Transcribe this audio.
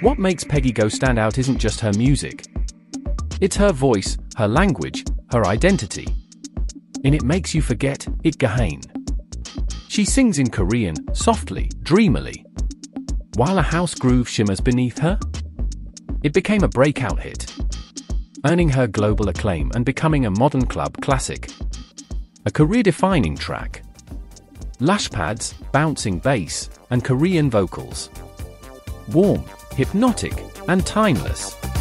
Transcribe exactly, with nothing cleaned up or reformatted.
What makes Peggy Go stand out isn't just her music. It's her voice, her language, her identity. And it makes you forget it Gahain. She sings in Korean, softly, dreamily, while a house groove shimmers beneath her. It became a breakout hit, earning her global acclaim and becoming a modern club classic. A career-defining track. Lash pads, bouncing bass, and Korean vocals. Warm, hypnotic, and timeless.